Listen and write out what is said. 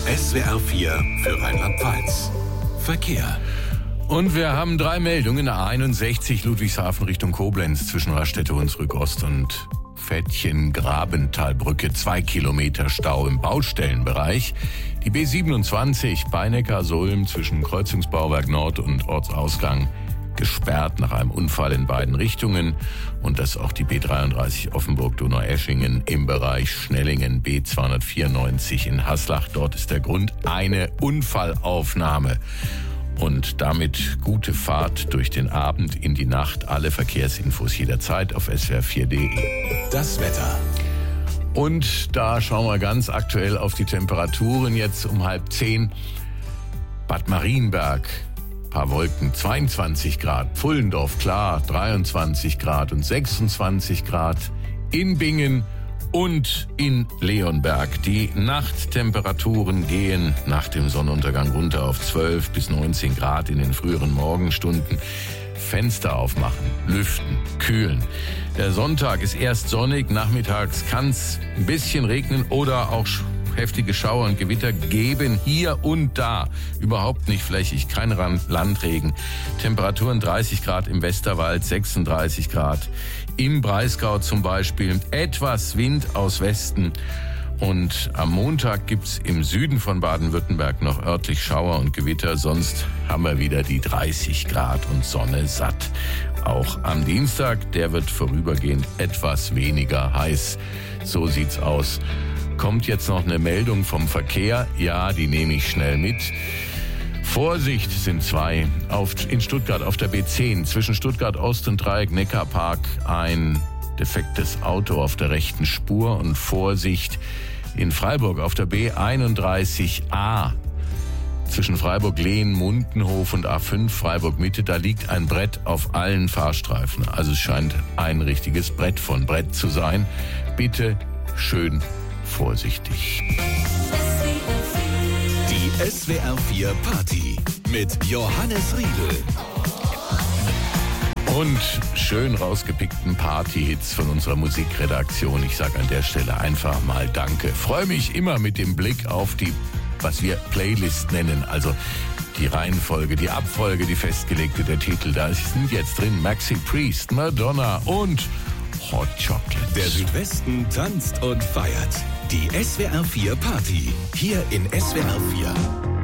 SWR 4 für Rheinland-Pfalz. Verkehr. Und wir haben 3 Meldungen. A61 Ludwigshafen Richtung Koblenz zwischen Raststätte-Hunsrück-Ost und Fettchen-Grabentalbrücke. 2 Kilometer Stau im Baustellenbereich. Die B27 Beinecker-Sulm zwischen Kreuzungsbauwerk Nord und Ortsausgang gesperrt nach einem Unfall in beiden Richtungen. Und das auch die B33 Offenburg-Donaueschingen im Bereich Schnellingen, B294 in Haslach. Dort ist der Grund eine Unfallaufnahme. Und damit gute Fahrt durch den Abend in die Nacht. Alle Verkehrsinfos jederzeit auf swr4.de. Das Wetter. Und da schauen wir ganz aktuell auf die Temperaturen jetzt um 9:30. Bad Marienberg, paar Wolken, 22 Grad. Pfullendorf, klar, 23 Grad und 26 Grad. In Bingen und in Leonberg. Die Nachttemperaturen gehen nach dem Sonnenuntergang runter auf 12 bis 19 Grad in den früheren Morgenstunden. Fenster aufmachen, lüften, kühlen. Der Sonntag ist erst sonnig, nachmittags kann es ein bisschen regnen oder auch heftige Schauer und Gewitter geben, hier und da. Überhaupt nicht flächig, kein Landregen. Temperaturen 30 Grad im Westerwald, 36 Grad im Breisgau zum Beispiel. Etwas Wind aus Westen. Und am Montag gibt's im Süden von Baden-Württemberg noch örtlich Schauer und Gewitter. Sonst haben wir wieder die 30 Grad und Sonne satt. Auch am Dienstag, der wird vorübergehend etwas weniger heiß. So sieht's aus. Kommt jetzt noch eine Meldung vom Verkehr. Ja, die nehme ich schnell mit. Vorsicht, sind 2 in Stuttgart auf der B10 zwischen Stuttgart Ost und Dreieck Neckarpark ein defektes Auto auf der rechten Spur. Und Vorsicht in Freiburg auf der B31A zwischen Freiburg-Lehn, Mundenhof und A5 Freiburg-Mitte. Da liegt ein Brett auf allen Fahrstreifen. Also es scheint ein richtiges Brett von Brett zu sein. Bitte schön vorsichtig. Die SWR 4 Party mit Johannes Riedel. Und schön rausgepickten Party-Hits von unserer Musikredaktion. Ich sage an der Stelle einfach mal Danke. Freue mich immer mit dem Blick auf die, was wir Playlist nennen, also die Reihenfolge, die Abfolge, die festgelegte, der Titel. Da sind jetzt drin Maxi Priest, Madonna und Hot Chocolate. Der Südwesten tanzt und feiert. Die SWR 4 Party. Hier in SWR 4.